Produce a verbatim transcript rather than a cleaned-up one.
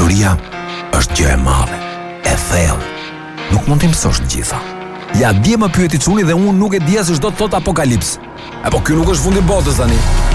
Historia është gjë e madhe, e thellë. Nuk mund t'i mësosh të gjitha. Ja, dje më pyeti çuni dhe unë nuk e dija se ç'do të thot apokalips. Apo ky nuk është fundi i botës tani.